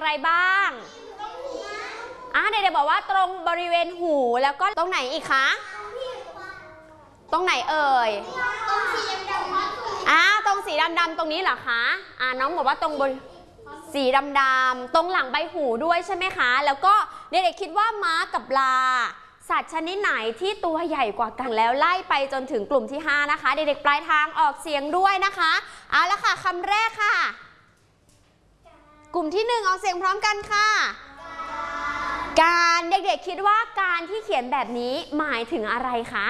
อะไรบ้างเด็กๆบอกว่าตรงบริเวณหูแล้วก็ตรงไหนอีกคะตรงไหนเอ่ยตรงสีดำๆตรงนี้เหรอคะน้องบอกว่าตรงบนสีดำๆตรงหลังใบหูด้วยใช่ไหมคะแล้วก็เด็กๆคิดว่าม้ากับปลาสัตว์ชนิดไหนที่ตัวใหญ่กว่ากันแล้วไล่ไปจนถึงกลุ่มที่5นะคะเด็กๆปลายทางออกเสียงด้วยนะคะเอาละค่ะคำแรกค่ะกลุ่มที่1ออกเสียงพร้อมกันค่ะการเด็กๆคิดว่าการที่เขียนแบบนี้หมายถึงอะไรคะ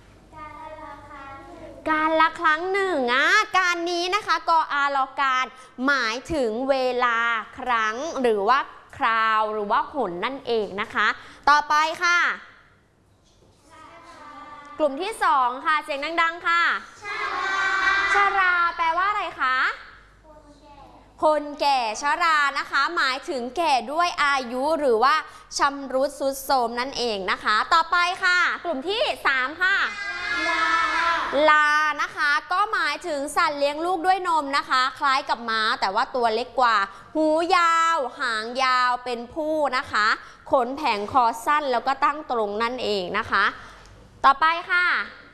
การละครั้งหนึ่งการนี้นะคะกอารอการหมายถึงเวลาครั้งหรือว่าคราวหรือว่าหนนั่นเองนะคะต่อไปค่ะกลุ่มที่2ค่ะเสียงดังๆค่ะชราแปลว่าอะไรคะคนแก่ชรานะคะหมายถึงแก่ด้วยอายุหรือว่าชำรุดทรุดโทรมนั่นเองนะคะต่อไปค่ะกลุ่มที่3ค่ะลานะคะก็หมายถึงสัตว์เลี้ยงลูกด้วยนมนะคะคล้ายกับม้าแต่ว่าตัวเล็กกว่าหูยาวหางยาวเป็นผู้นะคะขนแผงคอสั้นแล้วก็ตั้งตรงนั่นเองนะคะต่อไปค่ะ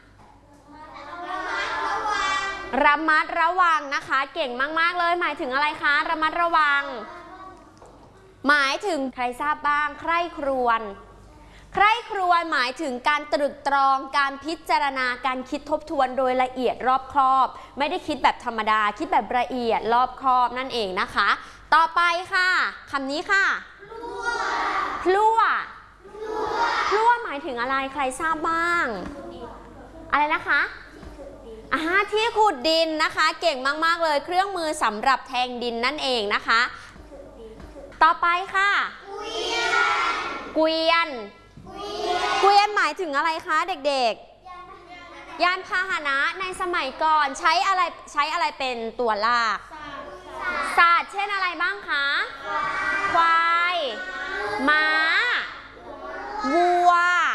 ระมัดระวังนะคะเก่งมากๆเลยหมายถึงอะไรคะระมัดระวังหมายถึงใครทราบบ้างใคร่ครวญใคร่ครวญหมายถึงการตรึกตรองการพิจารณาการคิดทบทวนโดยละเอียดรอบคอบไม่ได้คิดแบบธรรมดาคิดแบบละเอียดรอบคอบนั่นเองนะคะต่อไปค่ะคำนี้ค่ะพลั่วหมายถึงอะไรใครทราบบ้างอะไรนะคะที่ขุดดินนะคะเก่งมากๆเลยเครื่องมือสำหรับแทงดินนั่นเองนะคะต่อไปค่ะเกวียนหมายถึงอะไรคะเด็กๆยานพาหนะในสมัยก่อนใช้อะไรเป็นตัวลากสัตว์เช่นอะไรบ้างคะควายม้าวัว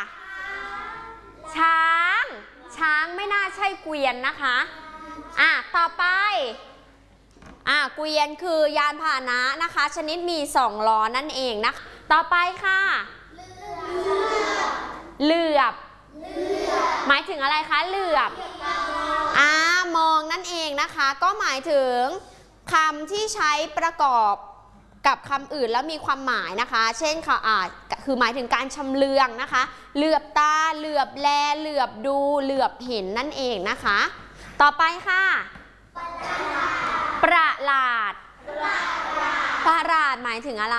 ช้างไม่น่าใช่เกวียนนะคะต่อไปเกวียนคือยานพาหนะนะคะชนิดมี2ล้อนั่นเองนะต่อไปค่ะเหลือบหมายถึงอะไรคะเหลือบมองนั่นเองนะคะก็หมายถึงคำที่ใช้ประกอบกับคำอื่นแล้วมีความหมายนะคะเช่นค่ะคือหมายถึงการชำเลืองนะคะเหลือบตาเหลือบแลเหลือบดูเหลือบเห็นนั่นเองนะคะต่อไปค่ะประหลาดหมายถึงอะไร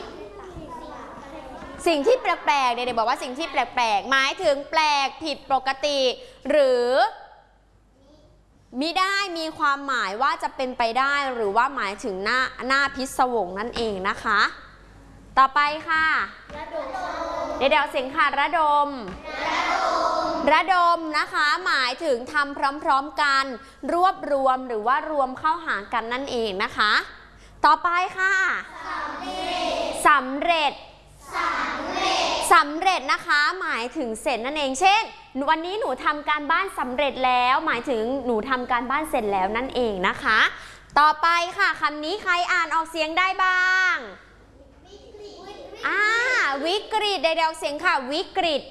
สิ่งที่แปลกๆเด็กๆบอกว่าสิ่งที่แปลกๆหมายถึงแปลกผิดปกติหรือมิได้มีความหมายว่าจะเป็นไปได้หรือว่าหมายถึงหน้าพิศวงนั่นเองนะคะต่อไปค่ะเดี๋ยวเสียงค่ะระดมนะคะหมายถึงทำพร้อมๆกันรวบรวมหรือว่ารวมเข้าหากันนั่นเองนะคะต่อไปค่ะสำเร็จนะคะหมายถึงเสร็จนั่นเองเช่นวันนี้หนูทำการบ้านสำเร็จแล้วหมายถึงหนูทำการบ้านเสร็จแล้วนั่นเองนะคะต่อไปค่ะคำนี้ใครอ่านออกเสียงได้บ้างวิกฤตเดี๋ยวเสียงค่ะวิกฤต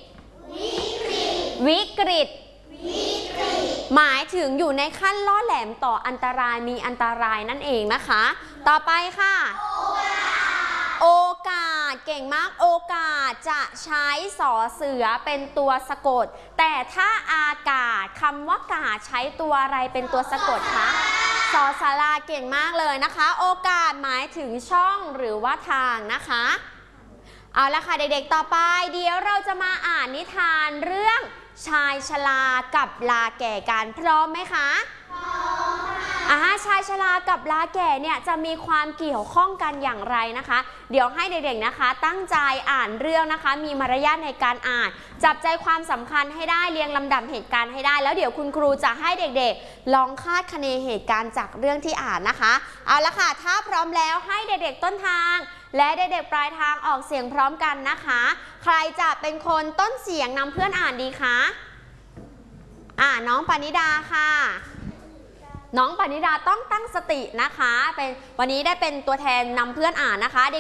หมายถึงอยู่ในขั้นล่อแหลมต่ออันตรายมีอันตรายนั่นเองนะคะต่อไปค่ะโอกาสเก่งมากโอกาสจะใช้สอเสือเป็นตัวสะกดแต่ถ้าอากาศคำว่ากาศใช้ตัวอะไรเป็นตัวสะกดคะสอสาราเก่งมากเลยนะคะโอกาสหมายถึงช่องหรือว่าทางนะคะเอาละค่ะเด็กๆต่อไปเดี๋ยวเราจะมาอ่านนิทานเรื่องชายชรากับลาแก่กันพร้อมไหมคะพร้อมค่ะชายชรากับลาแก่เนี่ยจะมีความเกี่ยวข้องกันอย่างไรนะคะเดี๋ยวให้เด็กๆนะคะตั้งใจอ่านเรื่องนะคะมีมารยาทในการอ่านจับใจความสำคัญให้ได้เรียงลำดับเหตุการณ์ให้ได้แล้วเดี๋ยวคุณครูจะให้เด็กๆลองคาดคะเนเหตุการณ์จากเรื่องที่อ่านนะคะเอาละค่ะถ้าพร้อมแล้วให้เด็กๆต้นทางและเด็กๆปลายทางออกเสียงพร้อมกันนะคะใครจะเป็นคนต้นเสียงนำเพื่อนอ่านดีคะน้องปณิดาค่ะน้องปณิดาต้องตั้งสตินะคะวันนี้ได้เป็นตัวแทนนำเพื่อนอ่านนะคะ